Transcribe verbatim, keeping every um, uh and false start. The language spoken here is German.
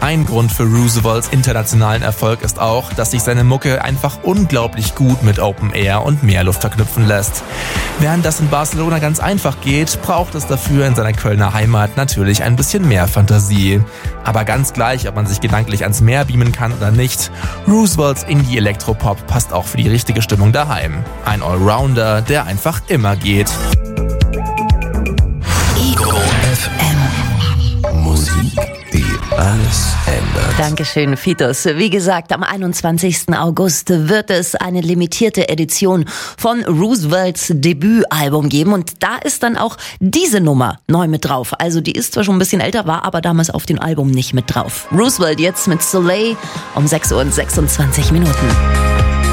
Ein Grund für Roosevelts internationalen Erfolg ist auch, dass sich seine Mucke einfach unglaublich gut mit Open Air und Meerluft verknüpfen lässt. Während das in Barcelona ganz einfach geht, braucht es dafür in seiner Kölner Heimat natürlich ein bisschen mehr Fantasie. Aber ganz gleich, ob man sich gedanklich ans Meer beamen kann oder nicht, Roosevelts Indie-Elektropop passt auch für die richtige Stimmung daheim. Ein Allrounder, der einfach immer geht. Ego F M. Musik, die alles ändert. Dankeschön, Fitos. Wie gesagt, am einundzwanzigsten August wird es eine limitierte Edition von Roosevelts Debütalbum geben. Und da ist dann auch diese Nummer neu mit drauf. Also die ist zwar schon ein bisschen älter, war aber damals auf dem Album nicht mit drauf. Roosevelt jetzt mit Soleil um sechs Uhr und sechsundzwanzig Minuten.